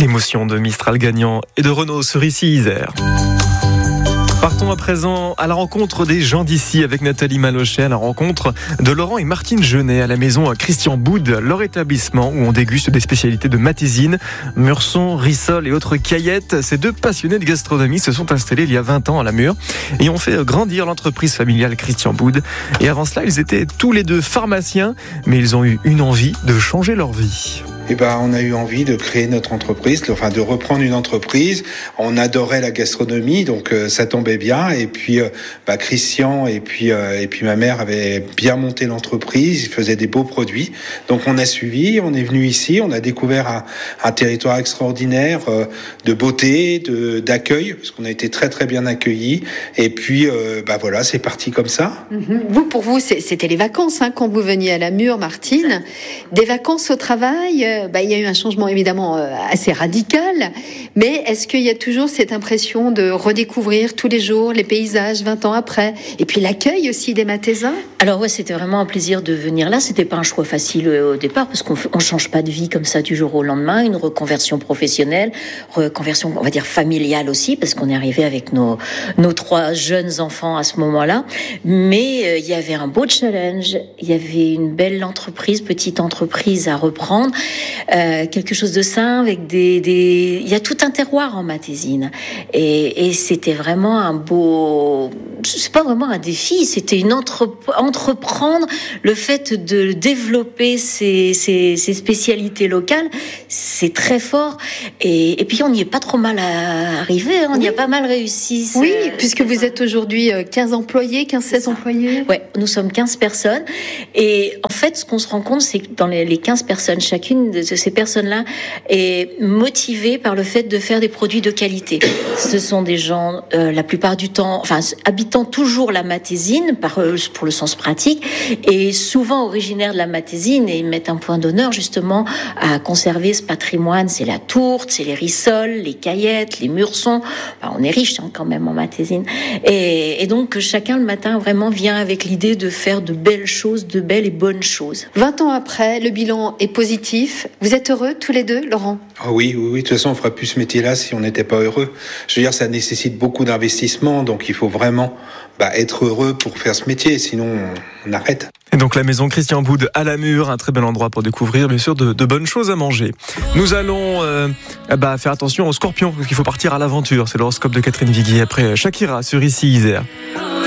L'émotion de Mistral gagnant et de Renault sur Issy-Isère. Partons à présent à la rencontre des gens d'ici avec Nathalie Malochet, à la rencontre de Laurent et Martine Genet à la maison Christian Boud, leur établissement où on déguste des spécialités de Matésine, Murson, Rissol et autres caillettes. Ces deux passionnés de gastronomie se sont installés il y a 20 ans à la Mure et ont fait grandir l'entreprise familiale Christian Boud. Et avant cela, ils étaient tous les deux pharmaciens, mais ils ont eu une envie de changer leur vie. On a eu envie de créer notre entreprise, de reprendre une entreprise. On adorait la gastronomie, donc ça tombait bien. Et puis, Christian et puis ma mère avaient bien monté l'entreprise. Ils faisaient des beaux produits. Donc on a suivi, on est venu ici, on a découvert un territoire extraordinaire de beauté, d'accueil, parce qu'on a été très très bien accueillis. Et puis, voilà, c'est parti comme ça. Pour vous, c'était les vacances quand vous veniez à la Mure, Martine. Des vacances au travail. Il y a eu un changement évidemment assez radical, mais est-ce qu'il y a toujours cette impression de redécouvrir tous les jours les paysages 20 ans après, et puis l'accueil aussi des Matésins? Alors ouais, c'était vraiment un plaisir de venir là. C'était pas un choix facile au départ parce qu'on change pas de vie comme ça du jour au lendemain. Une reconversion professionnelle, reconversion on va dire familiale aussi parce qu'on est arrivé avec nos 3 jeunes enfants à ce moment-là. Mais il y avait un beau challenge, il y avait une belle entreprise, petite entreprise à reprendre. Quelque chose de sain avec il y a tout un terroir en Matésine et c'était vraiment un beau, c'est pas vraiment un défi, c'était entreprendre le fait de développer ces spécialités locales, c'est très fort et puis on n'y est pas trop mal arrivé, on y a pas mal réussi. Oui, puisque vous êtes aujourd'hui 16 employés. Ouais, nous sommes 15 personnes et en fait ce qu'on se rend compte c'est que dans les 15 personnes, chacune de ces personnes-là est motivée par le fait de faire des produits de qualité. Ce sont des gens, la plupart du temps, habitant toujours la Matésine, pour le sens pratique, et souvent originaires de la Matésine, et ils mettent un point d'honneur justement à conserver ce patrimoine. C'est la tourte, c'est les rissoles, les caillettes, les mursons. On est riche quand même en Matésine. Et donc chacun le matin vraiment vient avec l'idée de faire de belles choses, de belles et bonnes choses. 20 ans après, le bilan est positif. Vous êtes heureux tous les deux, Laurent? Oui. De toute façon, on ferait plus ce métier-là si on n'était pas heureux. Je veux dire, ça nécessite beaucoup d'investissement, donc il faut vraiment être heureux pour faire ce métier, sinon on arrête. Et donc la maison Christian Boud à la Mure, un très bel endroit pour découvrir bien sûr de bonnes choses à manger. Nous allons faire attention aux scorpions, parce qu'il faut partir à l'aventure. C'est l'horoscope de Catherine Viguier après Shakira sur Issy-Isère.